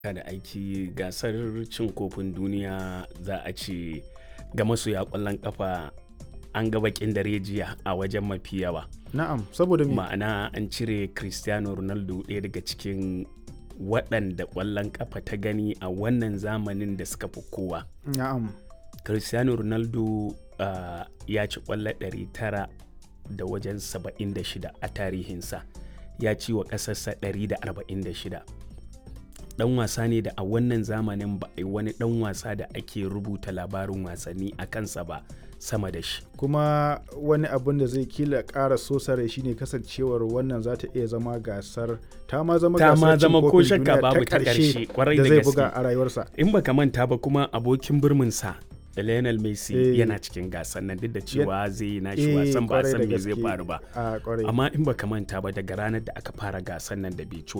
Da aiki gasar cin kofin duniya za a ce ga masoya ƙwallon ƙafa an ga bakin dare jiya a wajen mafi yawa. Na'am, saboda me? Ma'ana an cire Cristiano Ronaldo ɗaya daga cikin waɗanda ƙwallon ƙafa ta gani a wannan zamanin da suka fi kowa. Na'am. Cristiano Ronaldo ya ci ƙwallo 976 a tarihinsa, ya ci wa ƙasarsa 146. Dan wasa ne da a wannan zamanin ba a yi wani dan wasa da ake rubuta labarin wasanni a kansa ba sama da shi. Kuma wani abun da zai kila ƙara sosare shine kasancewar wannan za ta iya zama gasar ta ma zama gasar cin kofin duniya ta ƙarshe da zai buga a rayuwarsa. In baka manta ba kuma abokin birminsa Lionel Messi yana cikin gasar nan duk da cewa zai yi nashi wasan ba san me zai faru ba. Amma in baka manta ba daga ranar da aka fara gasar nan da bai ci